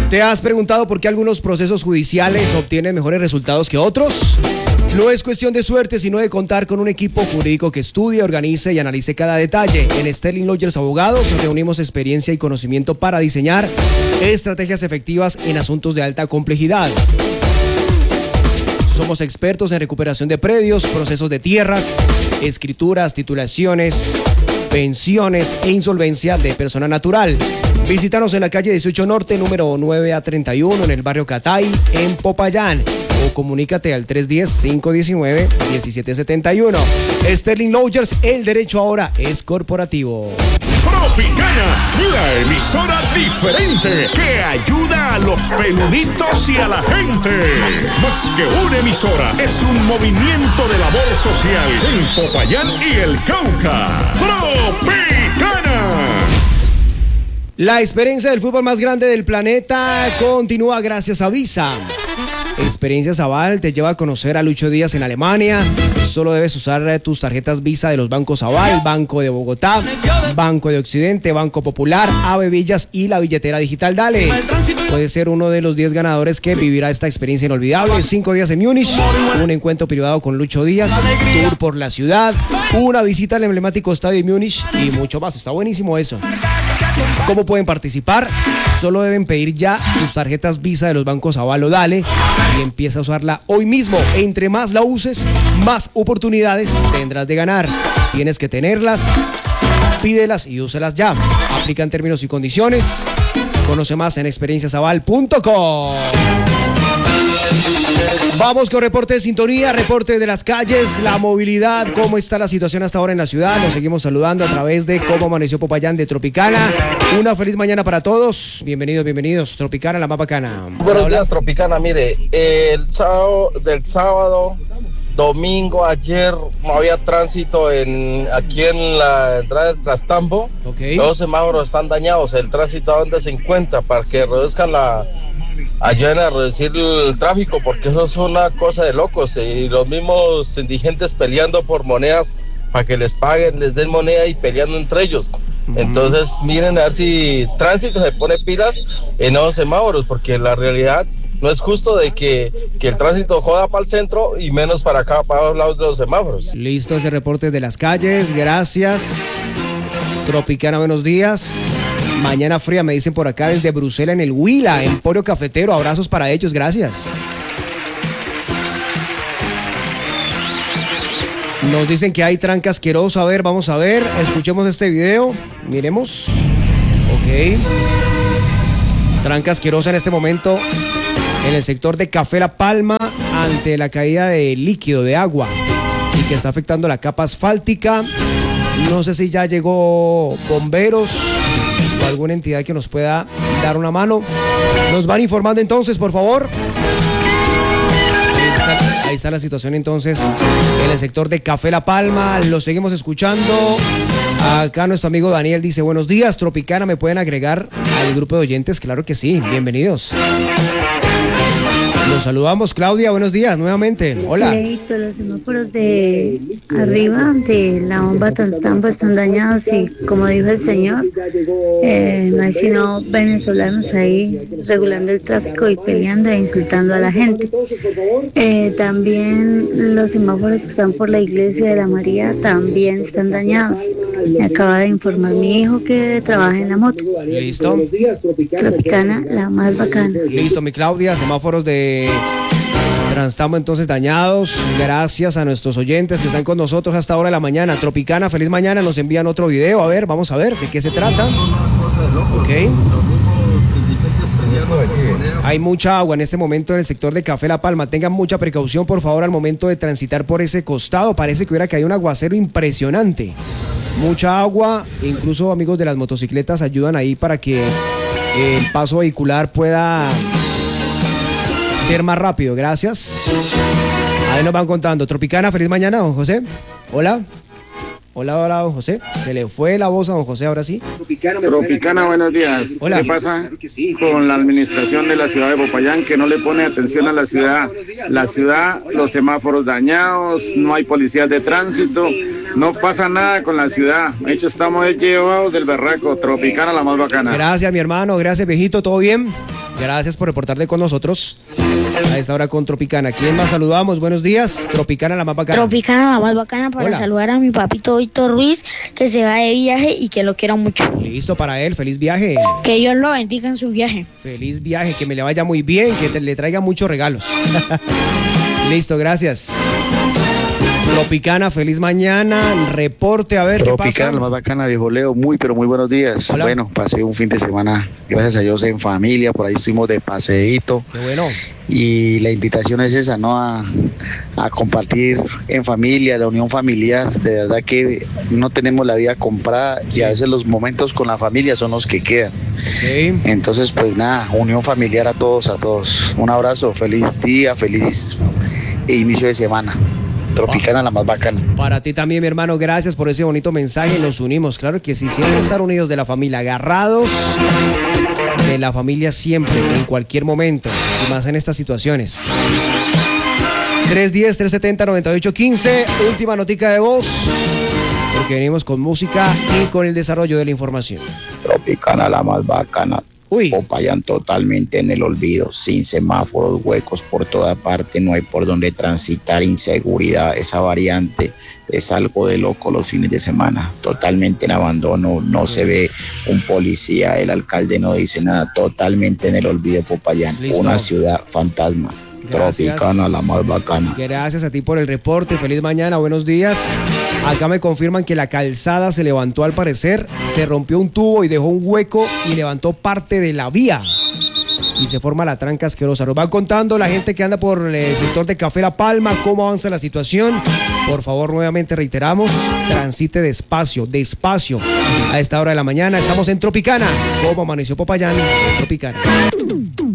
¿Te has preguntado por qué algunos procesos judiciales obtienen mejores resultados que otros? No es cuestión de suerte, sino de contar con un equipo jurídico que estudie, organice y analice cada detalle. En Sterling Lawyers Abogados reunimos experiencia y conocimiento para diseñar estrategias efectivas en asuntos de alta complejidad. Somos expertos en recuperación de predios, procesos de tierras, escrituras, titulaciones, pensiones e insolvencia de persona natural. Visítanos en la calle 18 Norte, número 9A31, en el barrio Catay, en Popayán. O comunícate al 310-519-1771. Sterling Lawyers, el derecho ahora es corporativo. Tropicana, la emisora diferente que ayuda a los peluditos y a la gente. Más que una emisora, es un movimiento de labor social en Popayán y el Cauca. Tropicana. La experiencia del fútbol más grande del planeta continúa gracias a Visa. Experiencias Aval te lleva a conocer a Lucho Díaz en Alemania. Solo debes usar tus tarjetas Visa de los bancos Aval, Banco de Bogotá, Banco de Occidente, Banco Popular, Ave Villas y la billetera digital Dale. Puedes ser uno de los 10 ganadores que vivirá esta experiencia inolvidable. 5 días en Múnich, un encuentro privado con Lucho Díaz, tour por la ciudad, una visita al emblemático estadio de Múnich y mucho más. Está buenísimo eso. ¿Cómo pueden participar? Solo deben pedir ya sus tarjetas Visa de los bancos Aval o Dale y empieza a usarla hoy mismo. Entre más la uses, más oportunidades tendrás de ganar. Tienes que tenerlas, pídelas y úselas ya. Aplican términos y condiciones. Conoce más en experienciasaval.com. Vamos con reporte de sintonía, reporte de las calles, la movilidad, cómo está la situación hasta ahora en la ciudad. Nos seguimos saludando a través de Cómo Amaneció Popayán de Tropicana. Una feliz mañana para todos. Bienvenidos, Tropicana, la más bacana. Buenos días, Tropicana. Mire, del sábado, domingo, ayer no había tránsito aquí en la entrada del Trastambo. Okay. Los semáforos están dañados. El tránsito a donde se encuentra para que reduzcan ayuden a reducir el tráfico, porque eso es una cosa de locos, y los mismos indigentes peleando por monedas para que les paguen, les den moneda y peleando entre ellos. Entonces miren a ver si tránsito se pone pilas en esos semáforos, porque la realidad no es justo de que el tránsito joda para el centro y menos para acá, para los lados de los semáforos. Listo ese reporte de las calles, gracias. Tropicana, buenos días. Mañana fría, me dicen por acá desde Bruselas en el Huila, Emporio Cafetero. Abrazos para ellos, gracias. Nos dicen que hay tranca asquerosa. A ver, vamos a ver. Escuchemos este video. Miremos. Ok. Tranca asquerosa en este momento en el sector de Café La Palma ante la caída de líquido, de agua, y que está afectando la capa asfáltica. No sé si ya llegó bomberos o alguna entidad que nos pueda dar una mano. Nos van informando entonces, por favor. Ahí está la situación entonces en el sector de Café La Palma. Lo seguimos escuchando. Acá nuestro amigo Daniel dice: buenos días, Tropicana, ¿me pueden agregar al grupo de oyentes? Claro que sí, bienvenidos. Los saludamos, Claudia, buenos días nuevamente. Hola. Los semáforos de arriba de la bomba Trastambo están dañados y, como dijo el señor, no hay sino venezolanos ahí regulando el tráfico y peleando e insultando a la gente. También los semáforos que están por la iglesia de la María también están dañados. Me acaba de informar mi hijo que trabaja en la moto. Listo. Tropicana, la más bacana. Listo, mi Claudia, semáforos de Trastambo entonces dañados. Gracias a nuestros oyentes que están con nosotros hasta ahora de la mañana. Tropicana, feliz mañana. Nos envían otro video. A ver, vamos a ver de qué se trata. Ok. Hay mucha agua en este momento en el sector de Café La Palma. Tengan mucha precaución, por favor, al momento de transitar por ese costado. Parece que hubiera caído un aguacero impresionante. Mucha agua. Incluso, amigos de las motocicletas, ayudan ahí para que el paso vehicular pueda ser más rápido. Gracias. Ahí nos van contando. Tropicana, feliz mañana, don José. Hola. Hola, don José. Se le fue la voz a don José, ahora sí. Tropicana, buenos días. Hola. ¿Qué pasa con la administración de la ciudad de Popayán, que no le pone atención a la ciudad? La ciudad, los semáforos dañados, no hay policías de tránsito. No pasa nada con la ciudad. De hecho, estamos llevados del berraco. Tropicana, la más bacana. Gracias, mi hermano. Gracias, viejito. ¿Todo bien? Gracias por reportarte con nosotros a esta hora con Tropicana. ¿Quién más saludamos? Buenos días. Tropicana, la más bacana. Tropicana, la más bacana, para Hola. saludar a mi papito Víctor Ruiz, que se va de viaje y que lo quiero mucho. Listo para él. Feliz viaje. Que Dios lo bendiga en su viaje. Feliz viaje. Que me le vaya muy bien. Que le traiga muchos regalos. Listo, gracias. Tropicana, feliz mañana. Reporte, a ver Tropicana, qué la pasa. más bacana, viejo Leo. Pero muy buenos días. Hola. Bueno, pasé un fin de semana, gracias a Dios, en familia. Por ahí estuvimos de paseíto. Qué bueno. Y la invitación es esa, ¿no? A compartir en familia, la unión familiar. De verdad que no tenemos la vida comprada y a veces los momentos con la familia son los que quedan. Sí. Entonces, pues nada, unión familiar a todos, a todos. Un abrazo, feliz día, feliz inicio de semana. Tropicana, la más bacana. Para ti también, mi hermano, gracias por ese bonito mensaje. Nos unimos, claro que sí, siempre estar unidos de la familia, agarrados de la familia siempre, en cualquier momento, y más en estas situaciones. 310-370-9815, última notica de voz, porque venimos con música y con el desarrollo de la información. Tropicana, la más bacana. Uy, Popayán totalmente en el olvido, sin semáforos, huecos por toda parte, no hay por donde transitar, inseguridad, esa variante es algo de loco los fines de semana, totalmente en abandono, no se ve un policía, el alcalde no dice nada, totalmente en el olvido Popayán, Listo. una ciudad fantasma. Gracias. Tropicana, la más bacana. gracias a ti por el reporte, feliz mañana, buenos días. Acá me confirman que la calzada se levantó al parecer, se rompió un tubo y dejó un hueco y levantó parte de la vía. Y se forma la tranca asquerosa. Nos van contando la gente que anda por el sector de Café La Palma, cómo avanza la situación. Por favor, nuevamente reiteramos, transite despacio, despacio. A esta hora de la mañana estamos en Tropicana. ¿Cómo amaneció Popayán? Tropicana.